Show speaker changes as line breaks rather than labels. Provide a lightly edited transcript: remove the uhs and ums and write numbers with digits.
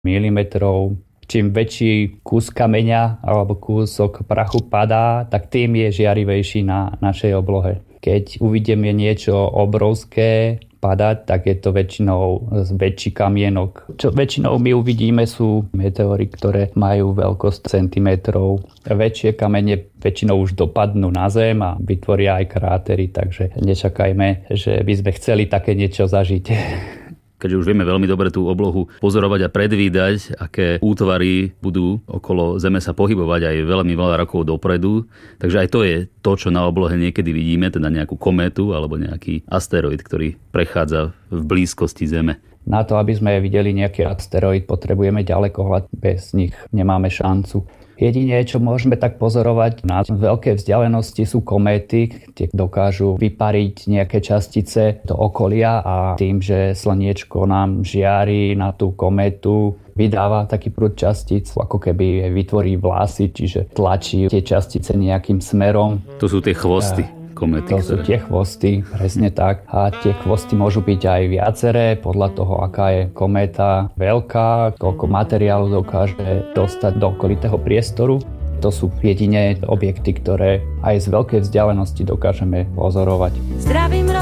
milimetrov. Čím väčší kus kameňa alebo kúsok prachu padá, tak tým je žiarivejší na našej oblohe. Keď uvidíme niečo obrovské padať, tak je to väčšinou väčší kamienok. Čo väčšinou my uvidíme sú meteory, ktoré majú veľkosť centimetrov. Väčšie kamene väčšinou už dopadnú na zem a vytvoria aj krátery, takže nečakajme, že by sme chceli také niečo zažiť.
Keďže už vieme veľmi dobre tú oblohu pozorovať a predvídať, aké útvary budú okolo Zeme sa pohybovať aj veľmi veľa rokov dopredu. Takže aj to je to, čo na oblohe niekedy vidíme, teda nejakú kométu alebo nejaký asteroid, ktorý prechádza v blízkosti Zeme.
Na to, aby sme videli nejaký asteroid, potrebujeme ďalekohľad, bez nich nemáme šancu. Jedine, čo môžeme tak pozorovať na veľké vzdialenosti, sú kométy, kde dokážu vypariť nejaké častice do okolia a tým, že slniečko nám žiari na tú kométu, vydáva taký prúd častíc, ako keby vytvorí vlasy, čiže tlačí tie častice nejakým smerom.
To sú tie chvosty. Kométy,
to sú tie chvosty, presne tak. A tie chvosty môžu byť aj viaceré, podľa toho, aká je kométa veľká, koľko materiálu dokáže dostať do okolitého priestoru. To sú jedine objekty, ktoré aj z veľkej vzdialenosti dokážeme pozorovať.